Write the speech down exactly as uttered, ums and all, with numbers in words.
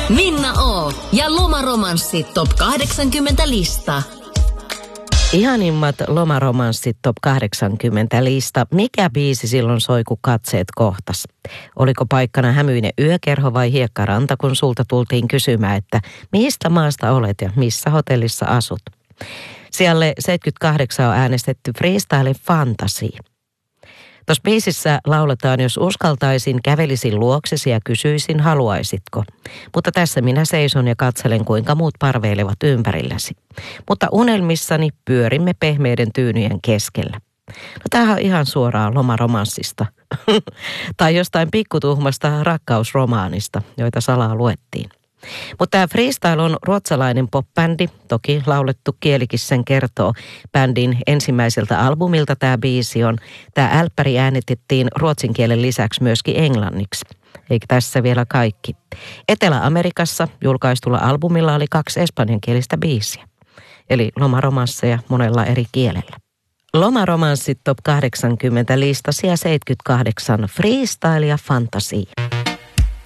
Minna O. ja Lomaromanssi Top kahdeksankymmentä lista. Ihanimmat lomaromanssit Top kahdeksankymmentä lista. Mikä biisi silloin soi, kun katseet kohtas? Oliko paikkana hämyinen yökerho vai hiekkaranta, kun sulta tultiin kysymään, että mistä maasta olet ja missä hotellissa asut? Sijalle seitsemänkymmentäkahdeksan on äänestetty Freestyle Fantasy. Tuossa biisissä lauletaan, jos uskaltaisin, kävelisin luoksesi ja kysyisin, haluaisitko. Mutta tässä minä seison ja katselen, kuinka muut parveilevat ympärilläsi. Mutta unelmissani pyörimme pehmeiden tyynyjen keskellä. No tämähän on ihan suoraan lomaromanssista. Tai jostain pikkutuhmasta rakkausromaanista, joita salaa luettiin. Mutta tämä Freestyle on ruotsalainen pop-bändi, toki laulettu kielikin sen kertoo. Bändin ensimmäiseltä albumilta tämä biisi on. Tämä älppäri äänitettiin ruotsin kielen lisäksi myöskin englanniksi. Eikä tässä vielä kaikki. Etelä-Amerikassa julkaistulla albumilla oli kaksi espanjankielistä biisiä. Eli lomaromansseja monella eri kielellä. Lomaromanssit Top kahdeksankymmentä lista, sija seitsemänkymmentäkahdeksan, Freestyle ja Fantasy.